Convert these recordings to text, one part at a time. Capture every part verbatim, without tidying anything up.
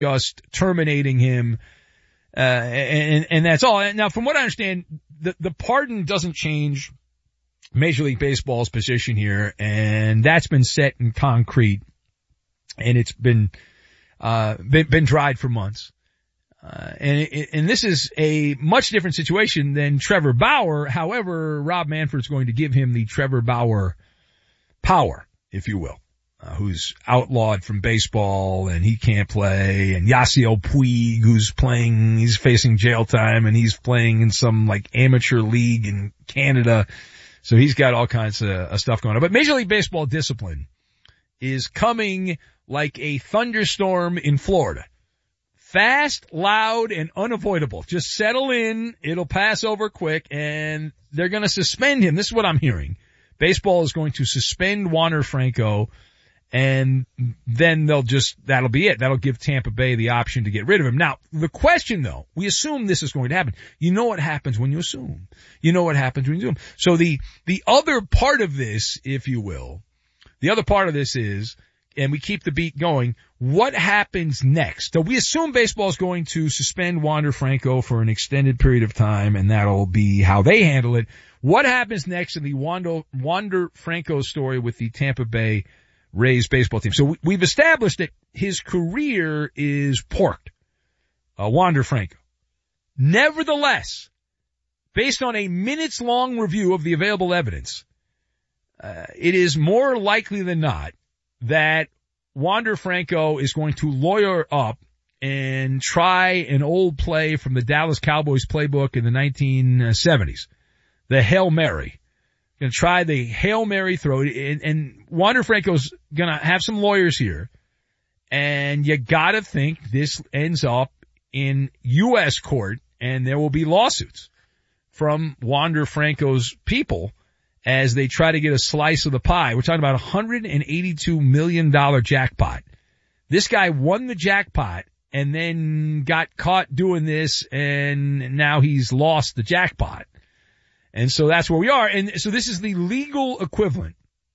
just terminating him, uh, and, and that's all. Now, from what I understand, the, the pardon doesn't change Major League Baseball's position here, and that's been set in concrete, and it's been, uh, been, been dried for months. Uh, and, it, and this is a much different situation than Trevor Bauer. However, Rob Manfred's going to give him the Trevor Bauer power, if you will, uh, who's outlawed from baseball and he can't play, and Yasiel Puig, who's playing, he's facing jail time and he's playing in some like amateur league in Canada. So he's got all kinds of, of stuff going on. But Major League Baseball discipline is coming like a thunderstorm in Florida. Fast, loud, and unavoidable. Just settle in. It'll pass over quick, and they're going to suspend him. This is what I'm hearing. Baseball is going to suspend Wander Franco, and then they'll just, that'll be it. That'll give Tampa Bay the option to get rid of him. Now, the question, though, we assume this is going to happen. You know what happens when you assume. You know what happens when you assume. So the, the other part of this, if you will, the other part of this is, and we keep the beat going, what happens next? So we assume baseball is going to suspend Wander Franco for an extended period of time, and that'll be how they handle it. What happens next in the Wander, Wander Franco story with the Tampa Bay Rays baseball team? So we, we've established that his career is porked, uh, Wander Franco. Nevertheless, based on a minutes-long review of the available evidence, uh, it is more likely than not that Wander Franco is going to lawyer up and try an old play from the Dallas Cowboys playbook in the nineteen seventies, the Hail Mary. Going to try the Hail Mary throw, and, and Wander Franco's going to have some lawyers here, and you got to think this ends up in U S court, and there will be lawsuits from Wander Franco's people as they try to get a slice of the pie. We're talking about a one hundred eighty-two million dollars jackpot. This guy won the jackpot and then got caught doing this, and now he's lost the jackpot. And so that's where we are. And so this is the legal equivalent,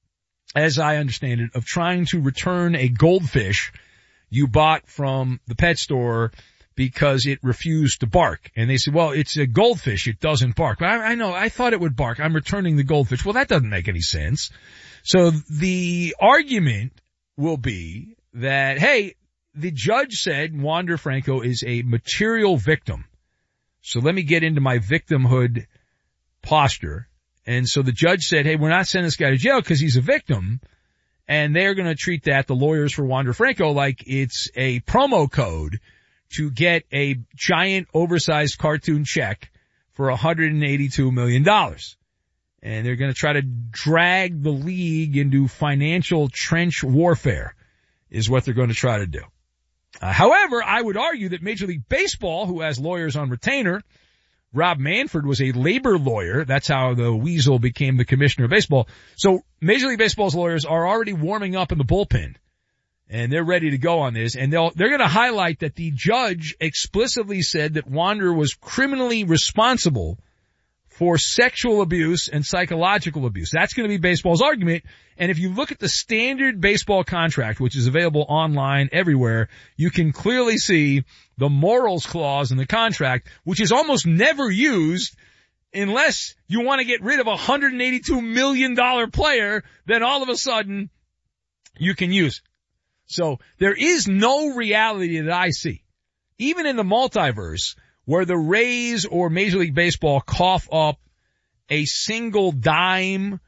as I understand it, of trying to return a goldfish you bought from the pet store because it refused to bark. And they said, well, it's a goldfish. It doesn't bark. But I, I know, I thought it would bark. I'm returning the goldfish. Well, that doesn't make any sense. So the argument will be that, hey, the judge said Wander Franco is a material victim. So let me get into my victimhood posture. And so the judge said, hey, we're not sending this guy to jail because he's a victim. And they're going to treat that, the lawyers for Wander Franco, like it's a promo code to get a giant oversized cartoon check for one hundred eighty-two million dollars. And they're going to try to drag the league into financial trench warfare is what they're going to try to do. Uh, however, I would argue that Major League Baseball, who has lawyers on retainer, Rob Manfred was a labor lawyer. That's how the Weasel became the commissioner of baseball. So Major League Baseball's lawyers are already warming up in the bullpen. And they're ready to go on this, and they'll, they're going to highlight that the judge explicitly said that Wander was criminally responsible for sexual abuse and psychological abuse. That's going to be baseball's argument. And if you look at the standard baseball contract, which is available online everywhere, you can clearly see the morals clause in the contract, which is almost never used unless you want to get rid of a one hundred eighty-two million dollars player, then all of a sudden you can use it. So there is no reality that I see, even in the multiverse, where the Rays or Major League Baseball cough up a single dime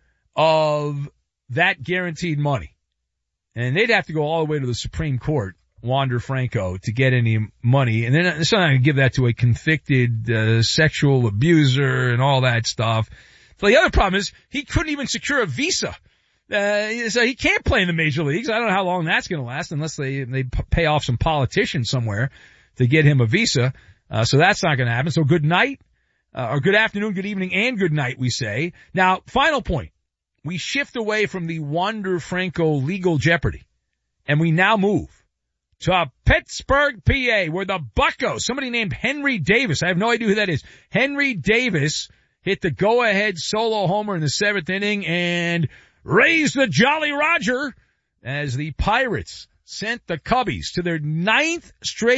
of that guaranteed money. And they'd have to go all the way to the Supreme Court, Wander Franco, to get any money. And then it's not going to give that to a convicted uh, sexual abuser and all that stuff. So the other problem is he couldn't even secure a visa. Uh, so he can't play in the major leagues. I don't know how long that's going to last unless they, they pay off some politician somewhere to get him a visa. Uh, so that's not going to happen. So good night, uh, or good afternoon, good evening, and good night, we say. Now, final point. We shift away from the Wander Franco legal jeopardy, and we now move to Pittsburgh, P A, where the Buccos, somebody named Henry Davis, I have no idea who that is. Henry Davis hit the go-ahead solo homer in the seventh inning and raised the Jolly Roger as the Pirates sent the Cubbies to their ninth straight